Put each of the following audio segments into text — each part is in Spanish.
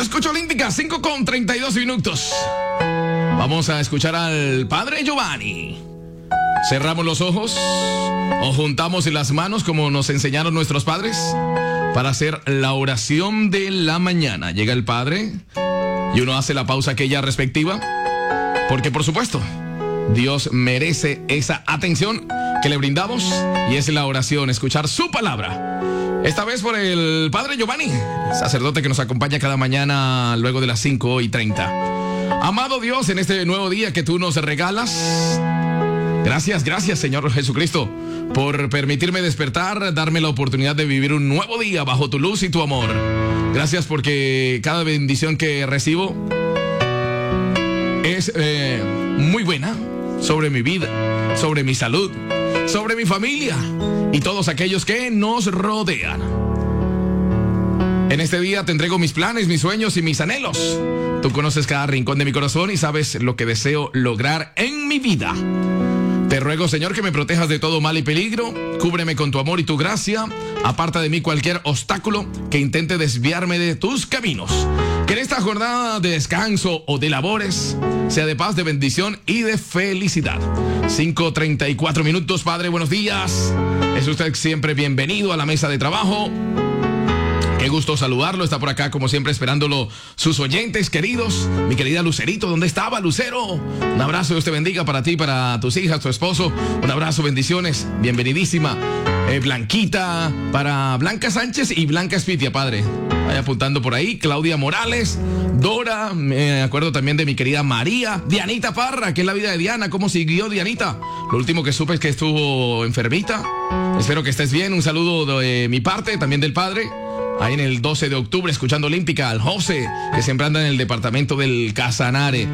escucha olímpica, 5:32. Vamos a escuchar al Padre Giovanni. Cerramos los ojos o juntamos las manos como nos enseñaron nuestros padres para hacer la oración de la mañana. Llega el Padre y uno hace la pausa aquella respectiva, porque por supuesto Dios merece esa atención que le brindamos y es la oración, escuchar su palabra. Esta vez por el Padre Giovanni, sacerdote que nos acompaña cada mañana luego de las 5:30. Amado Dios, en este nuevo día que tú nos regalas, gracias Señor Jesucristo por permitirme despertar, darme la oportunidad de vivir un nuevo día bajo tu luz y tu amor. Gracias porque cada bendición que recibo es muy buena sobre mi vida, sobre mi salud, sobre mi familia y todos aquellos que nos rodean. En este día te entrego mis planes, mis sueños y mis anhelos. Tú conoces cada rincón de mi corazón y sabes lo que deseo lograr en mi vida. Te ruego, Señor, que me protejas de todo mal y peligro. Cúbreme con tu amor y tu gracia. Aparta de mí cualquier obstáculo que intente desviarme de tus caminos. Que en esta jornada de descanso o de labores sea de paz, de bendición y de felicidad. 5:34, Padre, buenos días. Es usted siempre bienvenido a la mesa de trabajo. Qué gusto saludarlo, está por acá como siempre esperándolo sus oyentes queridos. Mi querida Lucerito, ¿dónde estaba, Lucero? Un abrazo, Dios te bendiga para ti, para tus hijas, tu esposo. Un abrazo, bendiciones, bienvenidísima. Blanquita, para Blanca Sánchez y Blanca Espitia, Padre. Vaya apuntando por ahí. Claudia Morales, Dora, me acuerdo también de mi querida María. Dianita Parra, que es la vida de Diana, ¿cómo siguió Dianita? Lo último que supe es que estuvo enfermita. Espero que estés bien, un saludo de mi parte, también del Padre. Ahí en el 12 de octubre, escuchando Olímpica, al José, que siempre anda en el departamento del Casanare.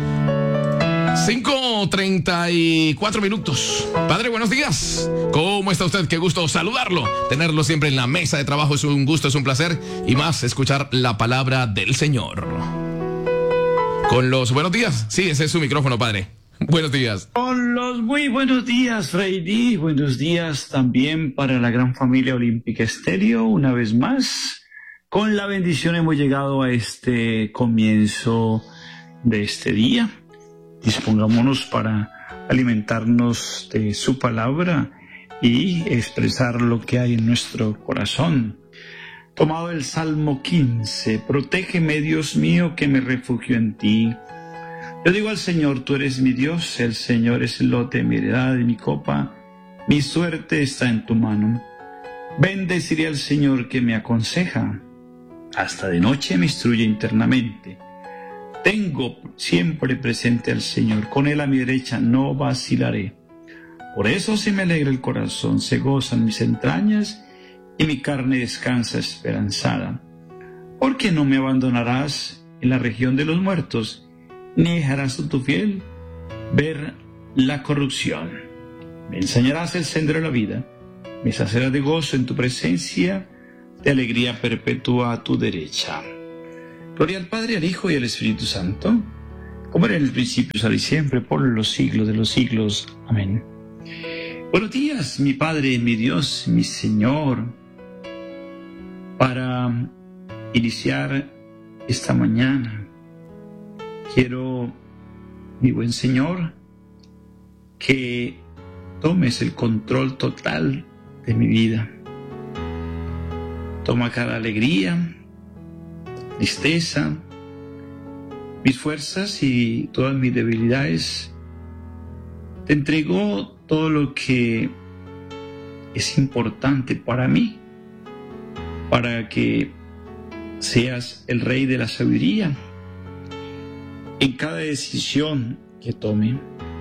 5:34. Padre, buenos días. ¿Cómo está usted? Qué gusto saludarlo. Tenerlo siempre en la mesa de trabajo es un gusto, es un placer. Y más, escuchar la palabra del Señor. Con los buenos días. Sí, ese es su micrófono, Padre. Buenos días. Con los muy buenos días, Freddy. Buenos días también para la gran familia Olímpica Estéreo. Una vez más, con la bendición hemos llegado a este comienzo de este día. Dispongámonos para alimentarnos de su palabra y expresar lo que hay en nuestro corazón. Tomado el Salmo 15, protégeme, Dios mío, que me refugio en ti. Yo digo al Señor, tú eres mi Dios, el Señor es el lote de mi heredad y mi copa, mi suerte está en tu mano. Bendeciré al Señor que me aconseja, hasta de noche me instruye internamente. Tengo siempre presente al Señor, con Él a mi derecha no vacilaré. Por eso se me alegra el corazón, se gozan mis entrañas y mi carne descansa esperanzada. Porque no me abandonarás en la región de los muertos, ni dejarás a tu fiel ver la corrupción. Me enseñarás el sendero de la vida, me saciarás de gozo en tu presencia, de alegría perpetua a tu derecha. Gloria al Padre, al Hijo y al Espíritu Santo, como era en el principio, ahora y siempre, por los siglos de los siglos. Amén. Buenos días, mi Padre, mi Dios, mi Señor. Para iniciar esta mañana, quiero, mi buen Señor, que tomes el control total de mi vida. Toma cada alegría, tristeza, mis fuerzas y todas mis debilidades. Te entrego todo lo que es importante para mí, para que seas el Rey de la sabiduría en cada decisión que tome.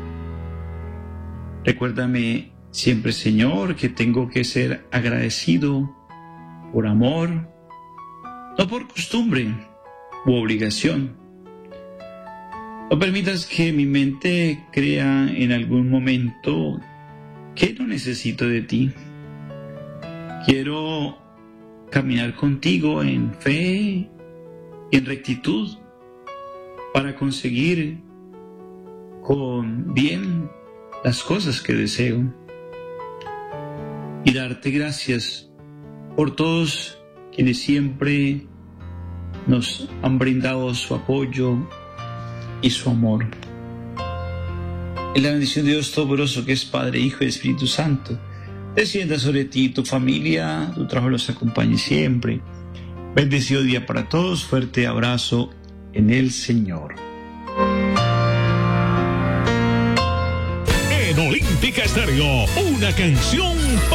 Recuérdame siempre, Señor, que tengo que ser agradecido por amor, no por costumbre u obligación. No permitas que mi mente crea en algún momento que no necesito de ti. Quiero caminar contigo en fe y en rectitud para conseguir con bien las cosas que deseo. Y darte gracias por todos quienes siempre nos han brindado su apoyo y su amor. En la bendición de Dios Todopoderoso, que es Padre, Hijo y Espíritu Santo, descienda sobre ti, tu familia, tu trabajo los acompañe siempre. Bendecido día para todos, fuerte abrazo en el Señor. En Olímpica Estéreo, una canción